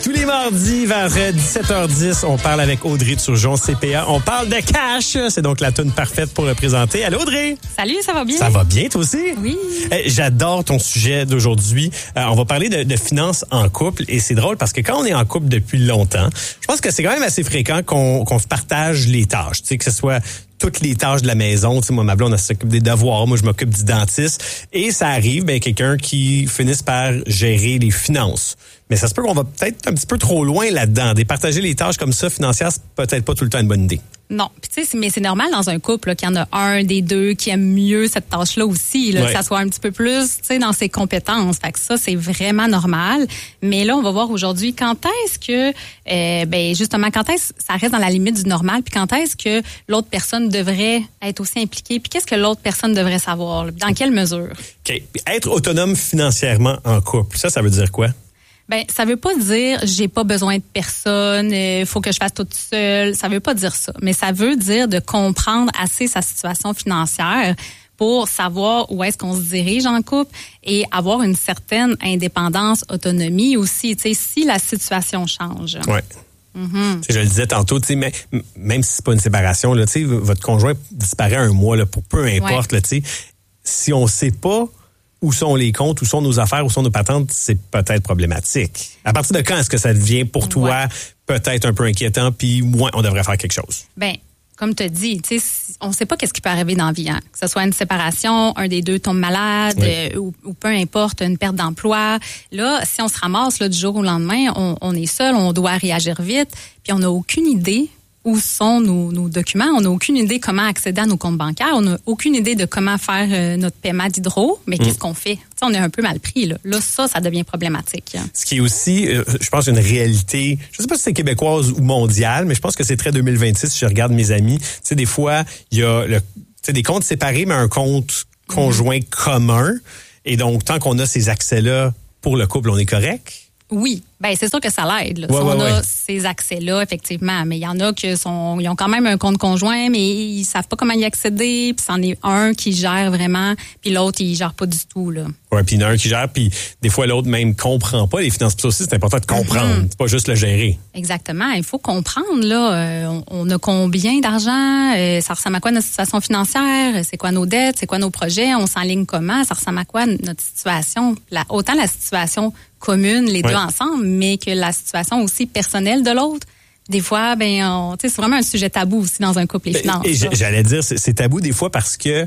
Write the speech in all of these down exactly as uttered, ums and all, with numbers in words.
Tous les mardis vers dix-sept heures dix, on parle avec Audrey Turgeon, C P A. On parle de cash. C'est donc la toune parfaite pour le présenter. Allô, Audrey? Salut, ça va bien? Ça va bien, toi aussi? Oui. Eh, j'adore ton sujet d'aujourd'hui. Euh, on va parler de, de finances en couple et c'est drôle parce que quand on est en couple depuis longtemps, je pense que c'est quand même assez fréquent qu'on, qu'on se partage les tâches. Tu sais, que ce soit toutes les tâches de la maison. Tu sais, moi, ma blonde, elle s'occupe des devoirs. Moi, je m'occupe du dentiste. Et ça arrive, ben, quelqu'un qui finisse par gérer les finances. Mais ça se peut qu'on va peut-être un petit peu trop loin là-dedans. Départager les tâches comme ça financières, c'est peut-être pas tout le temps une bonne idée. Non, puis tu sais, mais c'est normal dans un couple là, qu'il y en a un des deux qui aime mieux cette tâche-là aussi, là, ouais. que ça soit un petit peu plus, tu sais, dans ses compétences. Fait que ça, c'est vraiment normal. Mais là, on va voir aujourd'hui quand est-ce que, euh, ben justement, quand est-ce que ça reste dans la limite du normal, puis quand est-ce que l'autre personne devrait être aussi impliquée, puis qu'est-ce que l'autre personne devrait savoir, là, dans quelle mesure. OK. Être autonome financièrement en couple, ça, ça veut dire quoi? Ben, ça veut pas dire j'ai pas besoin de personne, il euh, faut que je fasse tout seul. Ça veut pas dire ça. Mais ça veut dire de comprendre assez sa situation financière pour savoir où est-ce qu'on se dirige en couple et avoir une certaine indépendance, autonomie aussi, tu sais, si la situation change. Ouais. Mm-hmm. Je le disais tantôt, mais, même si c'est pas une séparation, là, votre conjoint disparaît un mois, là, pour peu importe, ouais. là, si on sait pas où sont les comptes, où sont nos affaires, où sont nos patentes, c'est peut-être problématique. À partir de quand est-ce que ça devient pour toi ouais. peut-être un peu inquiétant, puis ouais, on devrait faire quelque chose? Ben, comme tu as dit, on ne sait pas qu'est-ce qui peut arriver dans la vie. Hein? Que ce soit une séparation, un des deux tombe malade, oui. euh, ou, ou peu importe, une perte d'emploi. Là, si on se ramasse là, du jour au lendemain, on, on est seul, on doit réagir vite, puis on n'a aucune idée où sont nos, nos documents. On n'a aucune idée comment accéder à nos comptes bancaires. On n'a aucune idée de comment faire euh, notre paiement d'hydro. Mais mmh. qu'est-ce qu'on fait? T'sais, on est un peu mal pris. Là, là ça, ça devient problématique. Ce qui est aussi, euh, je pense, une réalité, je ne sais pas si c'est québécoise ou mondiale, mais je pense que c'est très deux mille vingt-six si je regarde mes amis. Tu sais, des fois, il y a le, des comptes séparés, mais un compte conjoint mmh. commun. Et donc, tant qu'on a ces accès-là pour le couple, on est correct? Oui, ben c'est sûr que ça l'aide. Là. Ouais, si on ouais, a ouais. ces accès-là, effectivement. Mais il y en a qui sont, ils ont quand même un compte conjoint, mais ils savent pas comment y accéder. Puis c'en est un qui gère vraiment, puis l'autre il gère pas du tout là. Ouais, puis il y en a un qui gère, puis des fois l'autre même comprend pas les finances. Puis ça aussi c'est important de comprendre, mm-hmm. c'est pas juste le gérer. Exactement, il faut comprendre là. Euh, on, on a combien d'argent, euh, ça ressemble à quoi notre situation financière, c'est quoi nos dettes, c'est quoi nos projets, on s'enligne comment, ça ressemble à quoi notre situation, la, autant la situation commune, les ouais. deux ensemble, mais que la situation aussi personnelle de l'autre. Des fois, ben, on, tu sais, c'est vraiment un sujet tabou aussi dans un couple, les finances. Et, et j'allais dire, c'est, c'est tabou des fois parce que,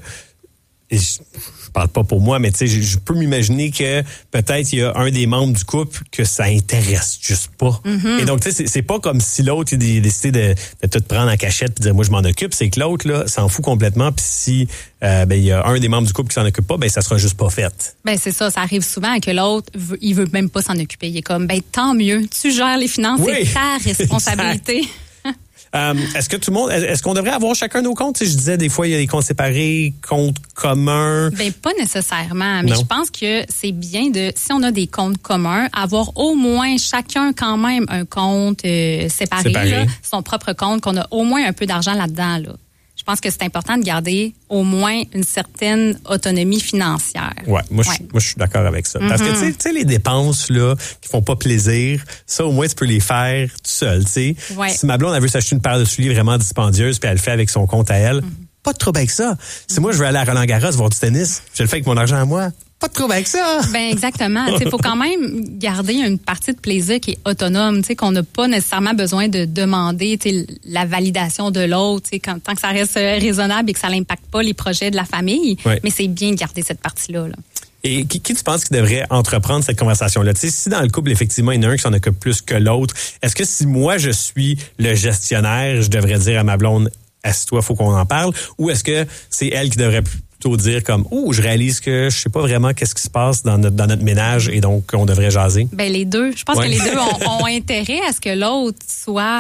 et je, je parle pas pour moi, mais tu sais, je, je peux m'imaginer que peut-être il y a un des membres du couple que ça intéresse juste pas. Mm-hmm. Et donc, tu sais, c'est, c'est pas comme si l'autre il a décidé de, de tout prendre en cachette et de dire moi je m'en occupe. C'est que l'autre là s'en fout complètement. Puis si euh, ben il y a un des membres du couple qui s'en occupe pas, ben ça sera juste pas fait. Ben c'est ça, ça arrive souvent que l'autre veut, il veut même pas s'en occuper. Il est comme ben tant mieux, tu gères les finances, oui. c'est ta responsabilité. Euh, est-ce que tout le monde, est-ce qu'on devrait avoir chacun nos comptes? Tu sais, je disais, des fois, il y a des comptes séparés, comptes communs. Ben, pas nécessairement, mais non. je pense que c'est bien de, si on a des comptes communs, avoir au moins chacun quand même un compte euh, séparé, séparé. Là, son propre compte, qu'on a au moins un peu d'argent là-dedans, là. Je pense que c'est important de garder au moins une certaine autonomie financière. Ouais, moi, ouais. Je, moi je suis d'accord avec ça. Mm-hmm. Parce que tu sais les dépenses là qui font pas plaisir, ça au moins tu peux les faire tout seul, tu sais. Ouais. Si ma blonde elle veut s'acheter une paire de souliers vraiment dispendieuse puis elle le fait avec son compte à elle, mm-hmm. pas de trouble avec ça. Si mm-hmm. moi je veux aller à Roland-Garros voir du tennis, je le fais avec mon argent à moi. Pas de trouble avec ça. Ben exactement. Il faut quand même garder une partie de plaisir qui est autonome, tu sais, qu'on n'a pas nécessairement besoin de demander la validation de l'autre, quand, tant que ça reste raisonnable et que ça n'impacte pas les projets de la famille. Ouais. Mais c'est bien de garder cette partie-là. Là. Et qui, qui tu penses qui devrait entreprendre cette conversation-là? Tu sais, si dans le couple, effectivement, il y en a un qui s'en occupe plus que l'autre, est-ce que si moi, je suis le gestionnaire, je devrais dire à ma blonde, assieds-toi, faut qu'on en parle, ou est-ce que c'est elle qui devrait plutôt dire comme, oh, je réalise que je sais pas vraiment qu'est-ce qui se passe dans notre, dans notre ménage et donc on devrait jaser? Ben les deux. Je pense ouais. que les deux ont, ont intérêt à ce que l'autre soit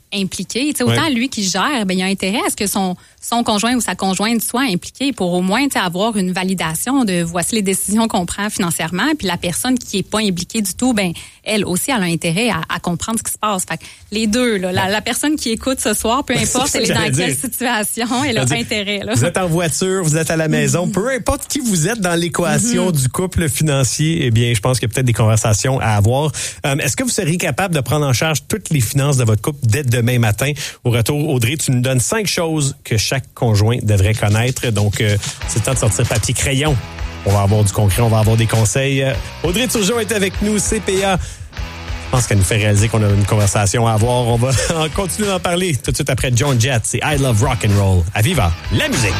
impliqué. T'sais, autant ouais. lui qui gère, ben il a intérêt à ce que son son conjoint ou sa conjointe soit impliqué pour au moins avoir une validation de voici les décisions qu'on prend financièrement. Puis la personne qui est pas impliquée du tout, ben elle aussi elle a intérêt à, à comprendre ce qui se passe. Fait que les deux, là, la, la personne qui écoute ce soir, peu importe elle est dans dire. quelle situation, elle a dire, intérêt. Là. Vous êtes en voiture, vous êtes à la maison, mm-hmm. peu importe qui vous êtes dans l'équation mm-hmm. du couple financier, eh bien je pense qu'il y a peut-être des conversations à avoir. Euh, est-ce que vous seriez capable de prendre en charge toutes les finances de votre couple dès demain matin? Au retour, Audrey, tu nous donnes cinq choses que chaque conjoint devrait connaître. Donc, euh, c'est le temps de sortir papier crayon. On va avoir du concret, on va avoir des conseils. Euh, Audrey Turgeon est avec nous, C P A. Je pense qu'elle nous fait réaliser qu'on a une conversation à avoir. On va continuer d'en parler tout de suite après Joan Jett. C'est I Love Rock and Roll. À Viva, la musique.